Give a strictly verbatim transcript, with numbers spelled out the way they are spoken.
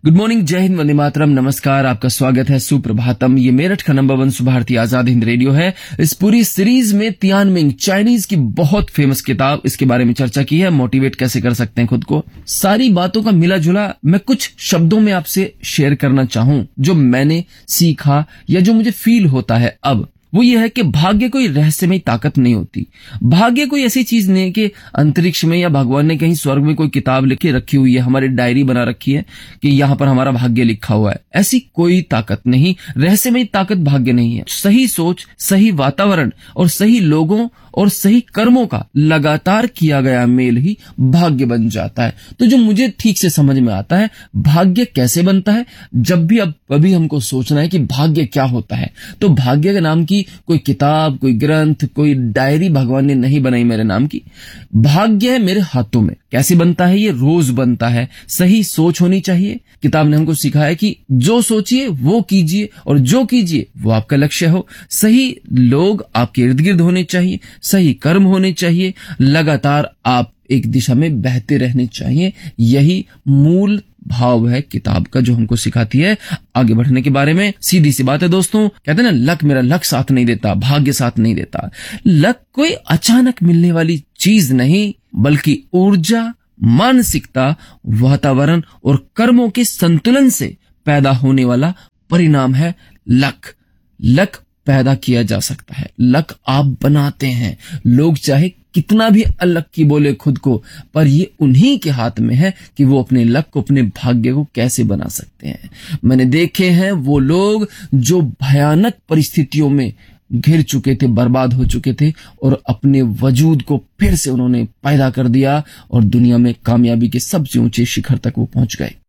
Good morning, जय हिंद, वंदे मातरम, नमस्कार। आपका स्वागत है सुप्रभातम। ये मेरठ का number one Subharti Azad Hind radio है। इस पूरी सीरीज में तियानमिंग चाइनीज की बहुत फेमस किताब, इसके बारे में चर्चा की है। मोटिवेट कैसे कर सकते हैं खुद को, सारी बातों का मिला जुला मैं कुछ शब्दों में आपसे शेयर करना चाहूं जो मैंने सीखा या जो मुझे फील होता है अब। वो ये है कि भाग्य कोई रहस्यमय ताकत नहीं होती। भाग्य कोई ऐसी चीज नहीं है कि अंतरिक्ष में या भगवान ने कहीं स्वर्ग में कोई किताब लिखे रखी हुई है, हमारी डायरी बना रखी है कि यहां पर हमारा भाग्य लिखा हुआ है। ऐसी कोई ताकत नहीं, रहस्यमय ताकत भाग्य नहीं है। सही सोच, सही वातावरण और सही लोगों और सही कर्मों का लगातार किया गया मेल ही भाग्य बन जाता है। तो जो मुझे ठीक से समझ में आता है, भाग्य कैसे बनता है, जब भी अब अभी हमको सोचना है कि भाग्य क्या होता है, तो भाग्य के नाम की कोई किताब, कोई ग्रंथ, कोई डायरी भगवान ने नहीं बनाई मेरे नाम की। भाग्य है मेरे हाथों में। कैसे बनता है? ये रोज बनता है। सही सोच होनी चाहिए। किताब ने हमको सिखाया कि जो सोचिए वो कीजिए और जो कीजिए वो आपका लक्ष्य हो। सही लोग आपके इर्द गिर्द होने चाहिए, सही कर्म होने चाहिए, लगातार आप एक दिशा में बहते रहने चाहिए। यही मूल भाव है किताब का, जो हमको सिखाती है आगे बढ़ने के बारे में। सीधी सी बात है दोस्तों, कहते हैं ना, लक मेरा लक साथ नहीं देता, भाग्य साथ नहीं देता। लक कोई अचानक मिलने वाली चीज नहीं, बल्कि ऊर्जा, मानसिकता, वातावरण और कर्मों के संतुलन से पैदा होने वाला परिणाम है लक। लक पैदा किया जा सकता है, लक आप बनाते हैं। लोग चाहे कितना भी अलग की बोले खुद को, पर ये उन्हीं के हाथ में है कि वो अपने लक को, अपने भाग्य को कैसे बना सकते हैं। मैंने देखे हैं वो लोग जो भयानक परिस्थितियों में घिर चुके थे, बर्बाद हो चुके थे, और अपने वजूद को फिर से उन्होंने पैदा कर दिया और दुनिया में कामयाबी के सबसे ऊंचे शिखर तक वो पहुंच गए।